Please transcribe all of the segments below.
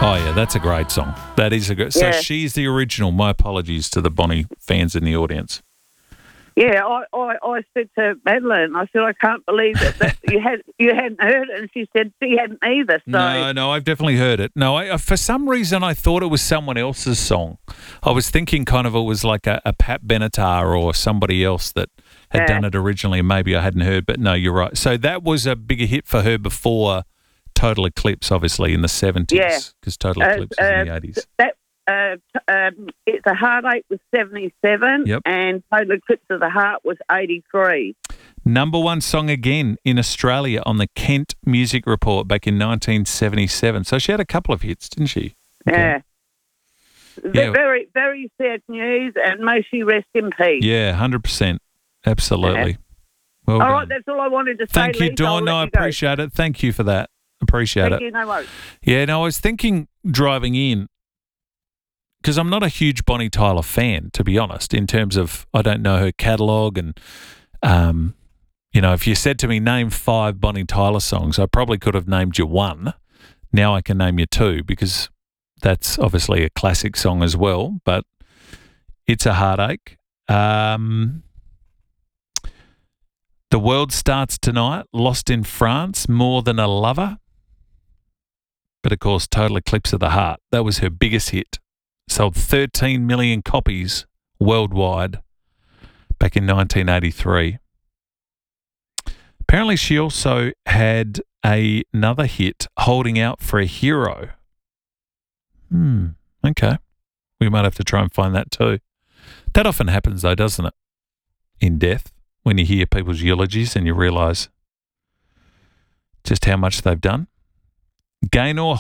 Oh, yeah, that's a great song. That is a good... So Yeah. she's the original. My apologies to the Bonnie fans in the audience. Yeah, I said to Madeline, I said, I can't believe that you hadn't heard it, and she said she hadn't either. So No, I've definitely heard it. No, for some reason I thought it was someone else's song. I was thinking kind of it was like a Pat Benatar or somebody else that had done it originally, and maybe I hadn't heard. But no, you're right. So that was a bigger hit for her before Total Eclipse, obviously, in the 70s. Yeah. Because Total Eclipse is in the 80s. It's a Heartache was 77, Yep. and Total Eclipse of the Heart was 83. Number one song again in Australia on the Kent Music Report back in 1977. So she had a couple of hits, didn't she? Yeah. Yeah. Very, very sad news, and may she rest in peace. Yeah, 100%. Absolutely. Well All done. right, that's all I wanted to say. Thank you, Lisa. I'll Dawn. let No, I you go. appreciate it. Thank you for that. Appreciate Thank it. you, no worries. Yeah, no, I was thinking driving in, because I'm not a huge Bonnie Tyler fan, to be honest, in terms of I don't know her catalogue. And, if you said to me, name 5 Bonnie Tyler songs, I probably could have named you one. Now I can name you 2 because that's obviously a classic song as well, but it's a heartache. The World Starts Tonight, Lost in France, More Than a Lover. But, of course, Total Eclipse of the Heart. That was her biggest hit. Sold 13 million copies worldwide back in 1983. Apparently, she also had another hit, Holding Out for a Hero. Okay. We might have to try and find that too. That often happens, though, doesn't it? In death, when you hear people's eulogies and you realise just how much they've done. Gaynor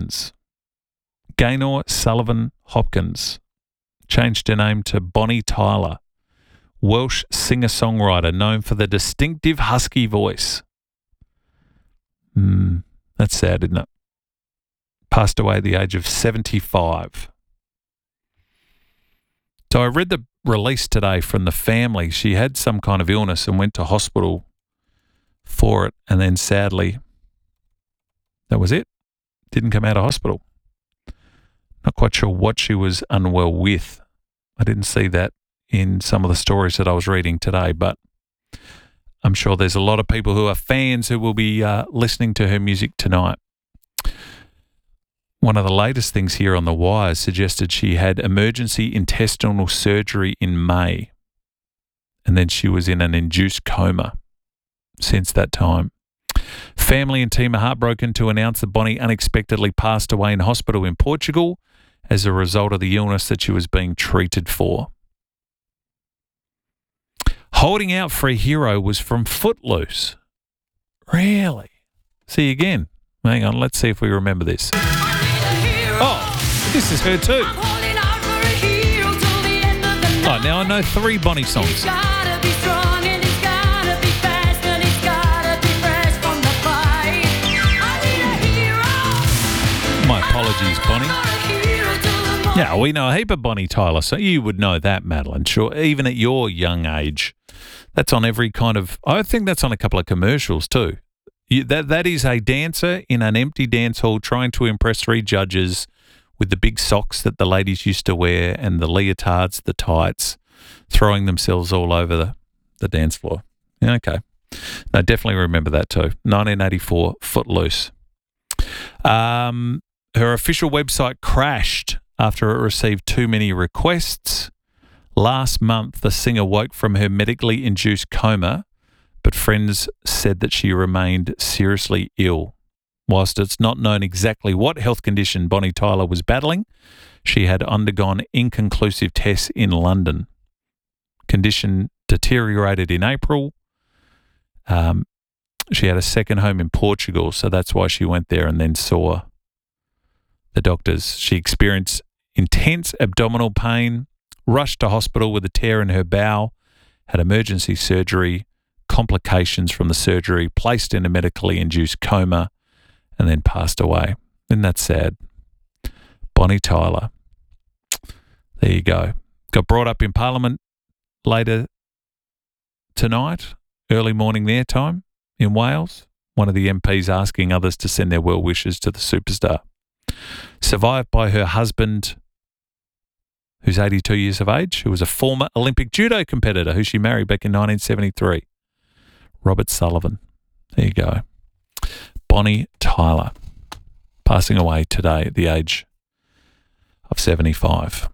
Sullivan Hopkins changed her name to Bonnie Tyler, Welsh singer-songwriter known for the distinctive husky voice. That's sad, isn't it? Passed away at the age of 75. So I read the release today from the family. She had some kind of illness and went to hospital for it, and then sadly, that was it. Didn't come out of hospital. Not quite sure what she was unwell with. I didn't see that in some of the stories that I was reading today, but I'm sure there's a lot of people who are fans who will be listening to her music tonight. One of the latest things here on The Wire suggested she had emergency intestinal surgery in May, and then she was in an induced coma since that time. Family and team are heartbroken to announce that Bonnie unexpectedly passed away in hospital in Portugal as a result of the illness that she was being treated for. Holding Out for a Hero was from Footloose. Really? See again. Hang on, let's see if we remember this. Oh, this is her too. Oh, now I know 3 Bonnie songs. My apologies, Bonnie. Yeah, we know a heap of Bonnie Tyler, so you would know that, Madeline. Sure, even at your young age, that's on every kind of. I think that's on a couple of commercials too. That is a dancer in an empty dance hall trying to impress 3 judges with the big socks that the ladies used to wear and the leotards, the tights, throwing themselves all over the dance floor. Yeah, okay. No, definitely remember that too. 1984, Footloose. Her official website crashed after it received too many requests. Last month, the singer woke from her medically induced coma, but friends said that she remained seriously ill. Whilst it's not known exactly what health condition Bonnie Tyler was battling, she had undergone inconclusive tests in London. Condition deteriorated in April. She had a second home in Portugal, so that's why she went there and then saw the doctors. She experienced intense abdominal pain, rushed to hospital with a tear in her bowel, had emergency surgery, complications from the surgery, placed in a medically induced coma, and then passed away. Isn't that sad? Bonnie Tyler. There you go. Got brought up in Parliament later tonight, early morning their time in Wales. One of the MPs asking others to send their well wishes to the superstar. survived by her husband, who's 82 years of age, who was a former Olympic judo competitor who she married back in 1973. Robert Sullivan. There you go. Bonnie Tyler, passing away today at the age of 75.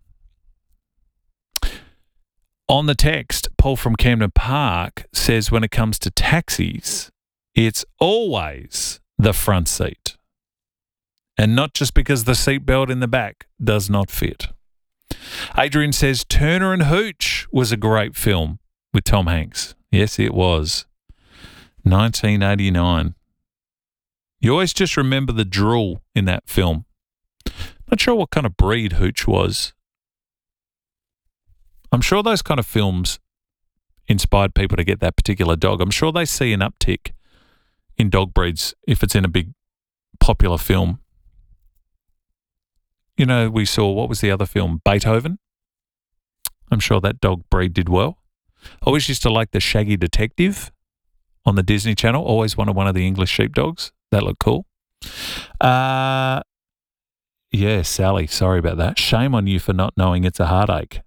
On the text, Paul from Camden Park says when it comes to taxis, it's always the front seat. And not just because the seatbelt in the back does not fit. Adrian says Turner and Hooch was a great film with Tom Hanks. Yes, it was. 1989. You always just remember the drool in that film. Not sure what kind of breed Hooch was. I'm sure those kind of films inspired people to get that particular dog. I'm sure they see an uptick in dog breeds if it's in a big popular film. You know, we saw, what was the other film? Beethoven. I'm sure that dog breed did well. I always used to like the Shaggy Detective on the Disney Channel. Always wanted one of the English sheepdogs. That looked cool. Yeah, Sally, sorry about that. Shame on you for not knowing It's a Heartache.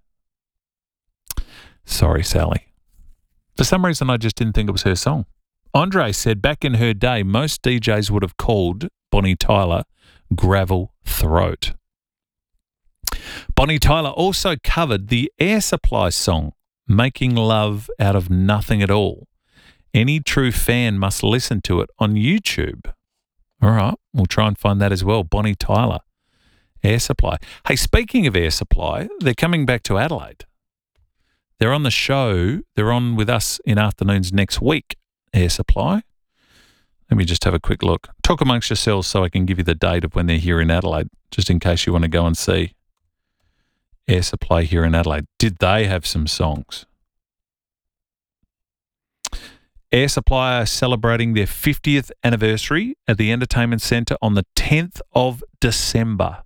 Sorry, Sally. For some reason, I just didn't think it was her song. Andre said back in her day, most DJs would have called Bonnie Tyler Gravel Throat. Bonnie Tyler also covered the Air Supply song, Making Love Out of Nothing at All. Any true fan must listen to it on YouTube. All right, we'll try and find that as well. Bonnie Tyler, Air Supply. Hey, speaking of Air Supply, they're coming back to Adelaide. They're on the show. They're on with us in afternoons next week, Air Supply. Let me just have a quick look. Talk amongst yourselves so I can give you the date of when they're here in Adelaide, just in case you want to go and see Air Supply here in Adelaide. Did they have some songs? Air Supply are celebrating their 50th anniversary at the Entertainment Centre on the 10th of December.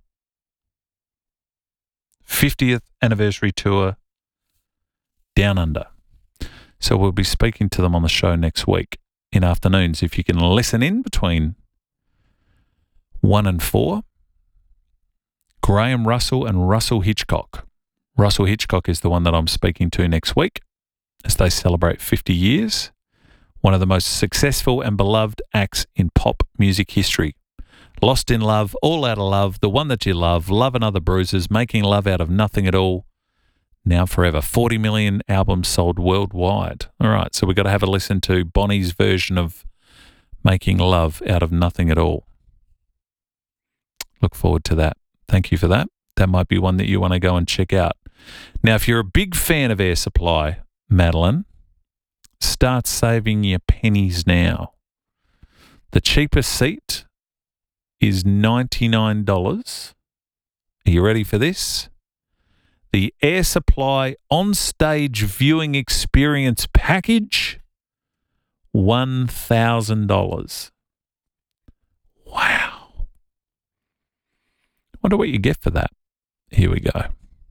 50th anniversary tour down under. So we'll be speaking to them on the show next week in afternoons. If you can listen in between 1 and 4. Graham Russell and Russell Hitchcock. Russell Hitchcock is the one that I'm speaking to next week as they celebrate 50 years. One of the most successful and beloved acts in pop music history. Lost in Love, All Out of Love, The One That You Love, Love and Other Bruises, Making Love Out of Nothing at All, Now Forever. 40 million albums sold worldwide. All right, so we've got to have a listen to Bonnie's version of Making Love Out of Nothing at All. Look forward to that. Thank you for that. That might be one that you want to go and check out. Now, if you're a big fan of Air Supply, Madeline, start saving your pennies now. The cheapest seat is $99. Are you ready for this? The Air Supply on-stage viewing experience package, $1,000. Wow. Wonder what you get for that. Here we go.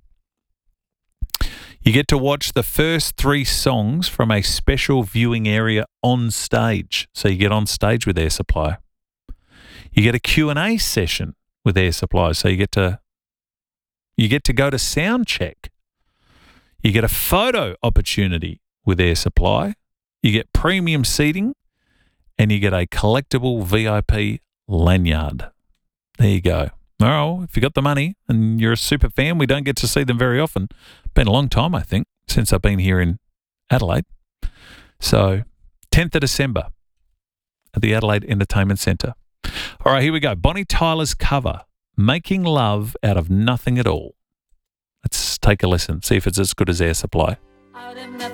You get to watch the first 3 songs from a special viewing area on stage. So you get on stage with Air Supply. You get a Q&A session with Air Supply. So you get to go to sound check. You get a photo opportunity with Air Supply. You get premium seating and you get a collectible VIP lanyard. There you go. Oh, if you got the money and you're a super fan, we don't get to see them very often. Been a long time, I think, since I've been here in Adelaide. So, 10th of December at the Adelaide Entertainment Centre. All right, here we go. Bonnie Tyler's cover, Making Love Out of Nothing at All. Let's take a listen, see if it's as good as Air Supply. Out of nothing.